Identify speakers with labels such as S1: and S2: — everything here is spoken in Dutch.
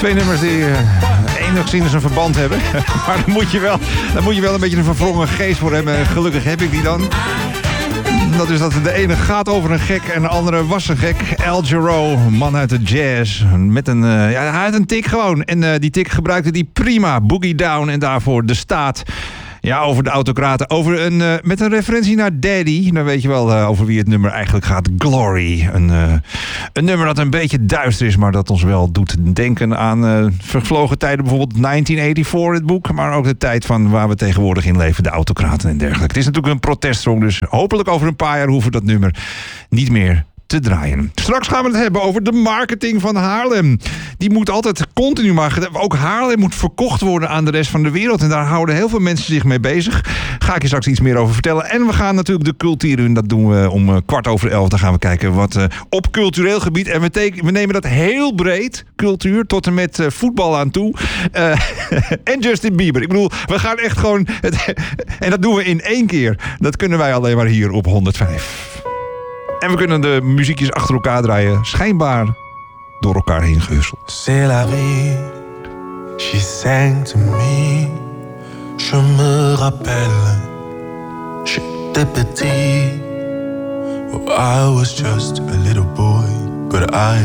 S1: Twee nummers die enigszins een verband hebben. Maar daar moet je wel een beetje een verwrongen geest voor hebben. Gelukkig heb ik die dan. Dat is dat de ene gaat over een gek en de andere was een gek. Al Jarreau, man uit de jazz. Met hij had een tik gewoon. En die tik gebruikte die prima. Boogie Down en daarvoor De Staat. Ja, over de autocraten. Met een referentie naar Daddy. Dan weet je wel over wie het nummer eigenlijk gaat. Glory. Een nummer dat een beetje duister is, maar dat ons wel doet denken aan vervlogen tijden. Bijvoorbeeld 1984, het boek. Maar ook de tijd van waar we tegenwoordig in leven. De autocraten en dergelijke. Het is natuurlijk een protestsong, dus hopelijk over een paar jaar hoeven we dat nummer niet meer te draaien. Straks gaan we het hebben over de marketing van Haarlem. Die moet altijd continu maar... Ook Haarlem moet verkocht worden aan de rest van de wereld. En daar houden heel veel mensen zich mee bezig. Ga ik je straks iets meer over vertellen. En we gaan natuurlijk de cultuur in. Dat doen we om 11:15. Dan gaan we kijken wat op cultureel gebied. En we nemen dat heel breed. Cultuur tot en met voetbal aan toe. En Justin Bieber. Ik bedoel, we gaan echt gewoon... En dat doen we in 1 keer. Dat kunnen wij alleen maar hier op 105. En we kunnen de muziekjes achter elkaar draaien. Schijnbaar door elkaar heen gehusteld.
S2: C'est la vie, she sang to me. Je me rappelle, j'étais petit. Oh, I was just a little boy, but I